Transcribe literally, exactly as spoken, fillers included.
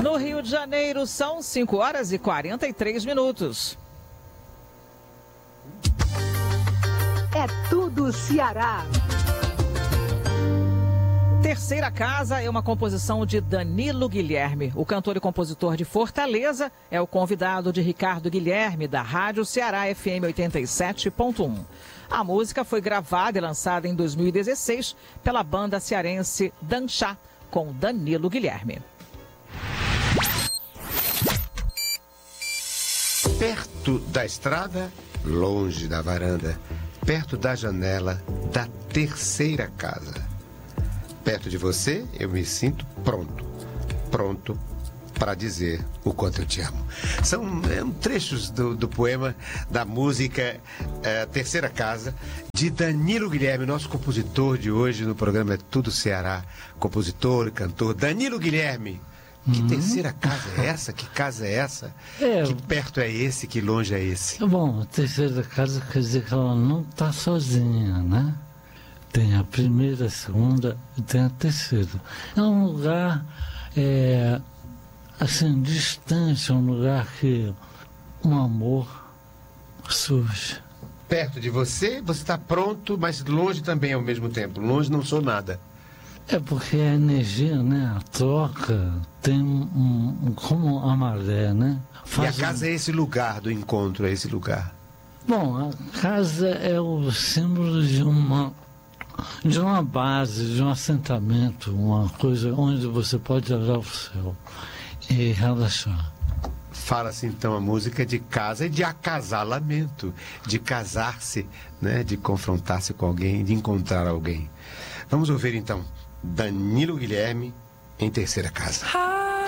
No Rio de Janeiro são cinco horas e quarenta e três minutos. É tudo Ceará. Terceira Casa é uma composição de Danilo Guilherme. O cantor e compositor de Fortaleza é o convidado de Ricardo Guilherme, da Rádio Ceará F M oitenta e sete ponto um. A música foi gravada e lançada em dois mil e dezesseis pela banda cearense Danchá, com Danilo Guilherme. Perto da estrada, longe da varanda, perto da janela da terceira casa. Perto de você, eu me sinto pronto, pronto para dizer o quanto eu te amo. São é, trechos do, do poema, da música é, Terceira Casa, de Danilo Guilherme, nosso compositor de hoje no programa É Tudo Ceará. Compositor e cantor Danilo Guilherme. Que hum. terceira casa é essa? Que casa é essa? É, que perto é esse? Que longe é esse? Bom, a terceira casa quer dizer que ela não está sozinha, né? Tem a primeira, a segunda e tem a terceira. É um lugar, é, assim, distante, um lugar que um amor surge. Perto de você, você está pronto, mas longe também ao mesmo tempo. Longe não sou nada. É porque a energia, né, a troca, tem um, um como a maré, né? Faz e a casa um... é esse lugar do encontro, é esse lugar? Bom, a casa é o símbolo de uma... de uma base, de um assentamento, uma coisa onde você pode olhar o céu e relaxar. Fala-se então a música de casa e de acasalamento, de casar-se, né, de confrontar-se com alguém, de encontrar alguém. Vamos ouvir então Danilo Guilherme em Terceira Casa.